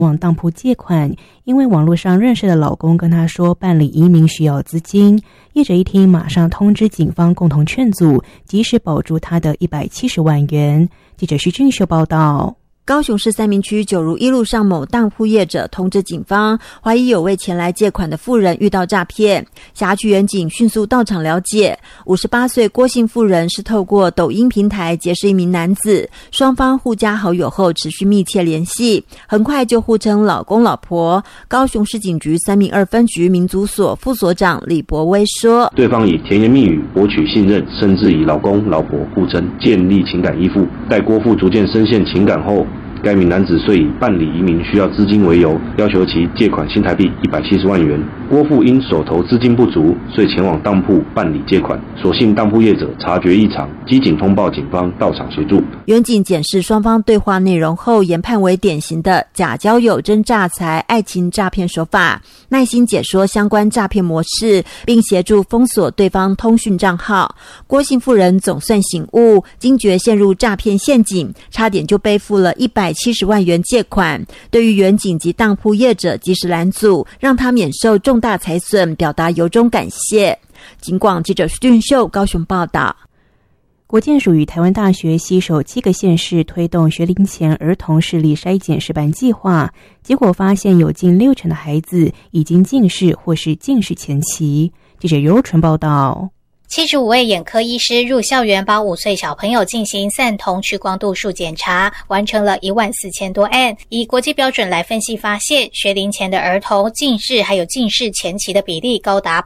往当铺借款，因为网络上认识的老公跟她说办理移民需要资金，业者一听马上通知警方共同劝阻，及时保住她的170万元。记者徐俊秀报道。 高雄市三民区九如一路上某当铺业者通知警方，怀疑有位前来借款的妇人遇到诈骗，辖区员警迅速到场了解。58岁郭姓妇人是透过抖音平台结识一名男子，双方互加好友后持续密切联系，很快就互称老公老婆。高雄市警局3民2分局民族所副所长李博威说， 对方以甜言蜜语博取信任，甚至以老公老婆互称，建立情感依附。待郭父逐渐深陷情感后，该名男子遂以办理移民需要资金为由，要求其借款新台币170万元。郭父因手头资金不足，遂前往当铺办理借款。所幸当铺业者察觉异常，机警通报警方到场协助。 员警检视双方对话内容后，研判为典型的假交友、真诈财、爱情诈骗手法，耐心解说相关诈骗模式，并协助封锁对方通讯账号。郭姓妇人总算醒悟，惊觉陷入诈骗陷阱，差点就背负了170万元借款。对于员警及当铺业者及时拦阻，让他免受重大财损，表达由衷感谢。警广记者徐俊秀高雄报道。 国健署与台湾大学携手7个县市推动学龄前儿童视力筛检示范计划，结果发现有近60%的孩子已经近视或是近视前期。记者尤纯报道。 75位眼科医师入校园帮5岁小朋友进行散瞳屈光度数检查，完成了14000多案。以国际标准来分析，发现学龄前的儿童近视还有近视前期的比例高达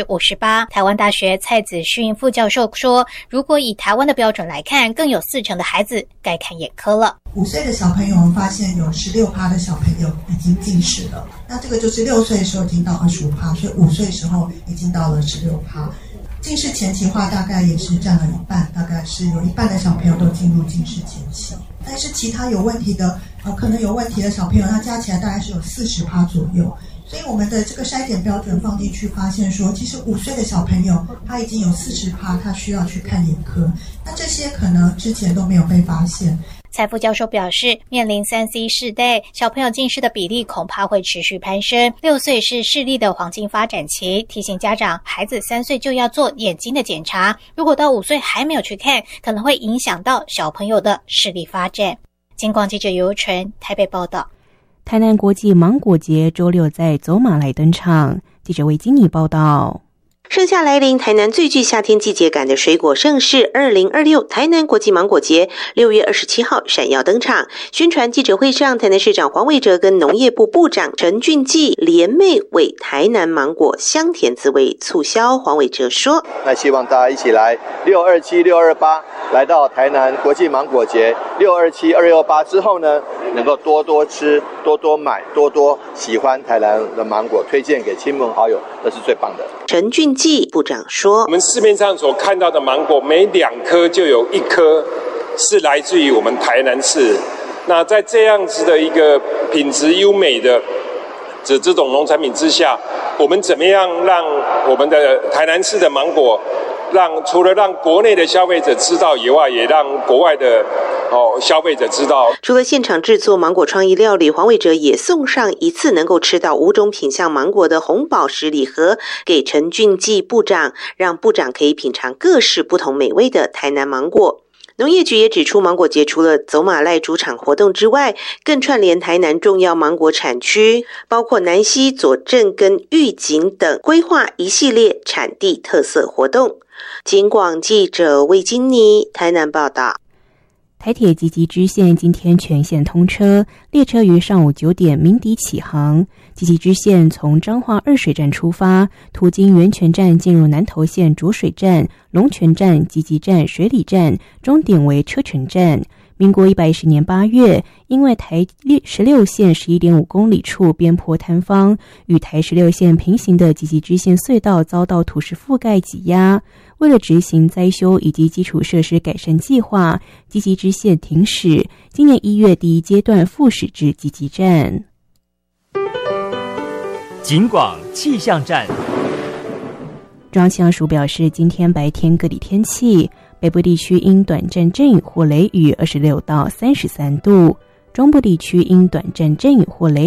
58%。台湾大学蔡子训副教授说，如果以台湾的标准来看，更有40%的孩子该看眼科了。 5岁的小朋友，我们发现有16%的小朋友已经近视了，那这个就是6岁的时候已经到25%，所以5岁的时候已经到了16%。近视前期化大概也是占了一半，大概是有一半的小朋友都进入近视前期。但是其他有问题的可能有问题的小朋友，他加起来大概是有40%左右。所以我们的这个筛检标准放进去，发现说其实5岁的小朋友他已经有40%他需要去看眼科，那这些可能之前都没有被发现。 蔡副教授表示，面临3C 世代，小朋友近视的比例恐怕会持续攀升。6岁是视力的黄金发展期，提醒家长，孩子3岁就要做眼睛的检查，如果到5岁还没有去看，可能会影响到小朋友的视力发展。警广记者尤纯台北报道。 台南国际芒果节周6在走马来登场，记者魏金妮报道。 盛夏来临，台南最具夏天季节感的水果盛事2026台南国际芒果节6月27号闪耀登场。宣传记者会上，台南市长黄伟哲跟农业部部长陈俊记联袂为台南芒果香甜滋味促销。黄伟哲说：“ 那希望大家一起来627、628来到台南国际芒果节627、268之后呢，能够多多吃、多多买、多多喜欢台南的芒果，推荐给亲朋好友，这是最棒的。” 陈俊记部长说：“ 我们市面上所看到的芒果，每2颗就有1颗是来自于我们台南市。那在这样子的一个品质优美的这种农产品之下，我们怎么样让我们的台南市的芒果，除了让国内的消费者知道以外，也让国外的消费者知道。” 除了现场制作芒果创意料理，黄伟哲也送上一次能够吃到5种品项芒果的红宝石礼盒给陈俊记部长，让部长可以品尝各式不同美味的台南芒果。农业局也指出，芒果节除了走马赖主场活动之外，更串联台南重要芒果产区，包括南溪、左镇跟玉井等，规划一系列产地特色活动。警广记者魏金妮台南报道。 台铁集集支线今天全线通车，列车于上午9点鸣笛起航。集集支线从彰化二水站出发，途经源泉站进入南投县浊水站、龙泉站、集集站、水里站，终点为车城站。民国110年8月，因为台16线 11.5 公里处边坡坍方，与台16线平行的集集支线隧道遭到土石覆盖挤压。为了执行灾修以及基础设施改善计划，集集支线停驶，今年1月第1阶段复驶至集集站。 警广气象站。 中央气象署表示，今天白天各地天气，北部地区因短暂阵雨或雷雨26到33度， 中部地区因短暂阵雨或雷